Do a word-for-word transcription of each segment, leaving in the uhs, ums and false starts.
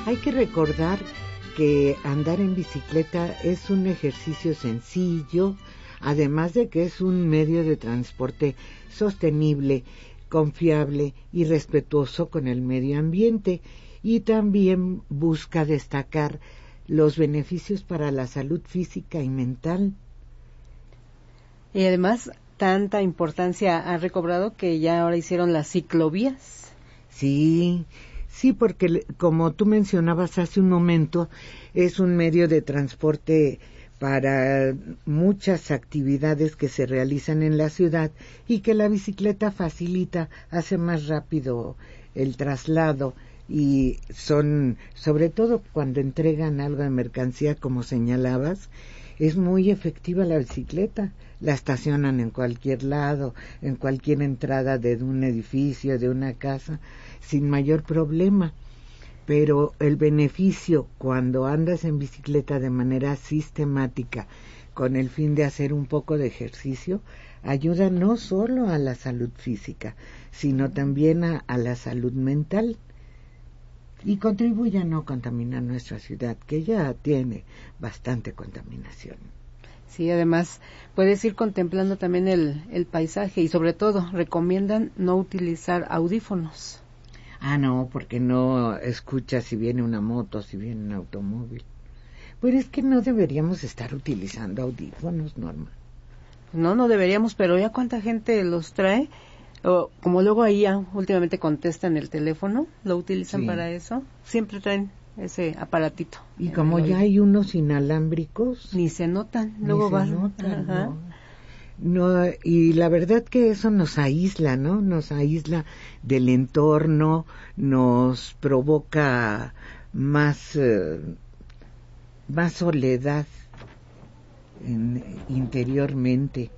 Hay que recordar que andar en bicicleta es un ejercicio sencillo, además de que es un medio de transporte sostenible, confiable y respetuoso con el medio ambiente, y también busca destacar los beneficios para la salud física y mental. Y además, tanta importancia ha recobrado que ya ahora hicieron las ciclovías. Sí, sí, porque como tú mencionabas hace un momento, es un medio de transporte para muchas actividades que se realizan en la ciudad y que la bicicleta facilita, hace más rápido el traslado, y son, sobre todo cuando entregan algo de mercancía, como señalabas, es muy efectiva la bicicleta. La estacionan en cualquier lado, en cualquier entrada de un edificio, de una casa, sin mayor problema. Pero el beneficio cuando andas en bicicleta de manera sistemática, con el fin de hacer un poco de ejercicio, ayuda no solo a la salud física, sino también a, a la salud mental, y contribuye a no contaminar nuestra ciudad, que ya tiene bastante contaminación. Sí, además puedes ir contemplando también el, el paisaje, y sobre todo recomiendan no utilizar audífonos. Ah, no, porque no escuchas si viene una moto, si viene un automóvil. Pero es que no deberíamos estar utilizando audífonos, Norma. No, no deberíamos, pero ya cuánta gente los trae, o como luego ahí ya últimamente contestan el teléfono, lo utilizan, sí, para eso, siempre traen ese aparatito. Y como ya hay unos inalámbricos, ni se notan, luego van. Notan, no. No, y la verdad que eso nos aísla, ¿no? Nos aísla del entorno, nos provoca más, eh, más soledad en, interiormente.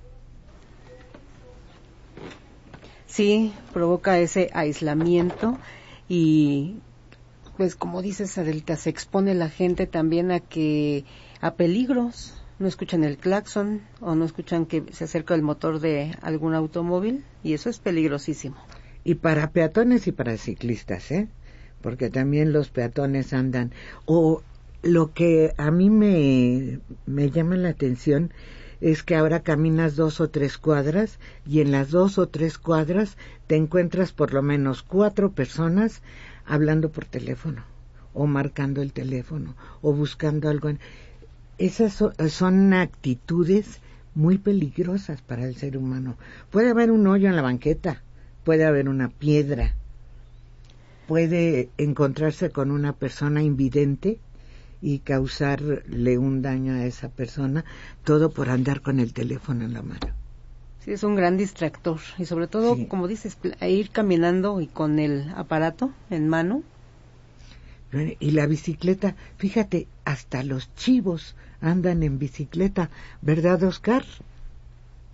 Sí, provoca ese aislamiento, y pues como dices, Adelita, se expone la gente también a que a peligros. No escuchan el claxon o no escuchan que se acerca el motor de algún automóvil, y eso es peligrosísimo. Y para peatones y para ciclistas, ¿eh? Porque también los peatones andan. O lo que a mí me, me llama la atención es que ahora caminas dos o tres cuadras, y en las dos o tres cuadras te encuentras por lo menos cuatro personas hablando por teléfono, o marcando el teléfono, o buscando algo en... Esas son, son actitudes muy peligrosas para el ser humano. Puede haber un hoyo en la banqueta, puede haber una piedra, puede encontrarse con una persona invidente y causarle un daño a esa persona, todo por andar con el teléfono en la mano. Sí, es un gran distractor, y sobre todo, sí, como dices, ir caminando y con el aparato en mano. Y la bicicleta, fíjate, hasta los chivos andan en bicicleta, ¿verdad, Oscar?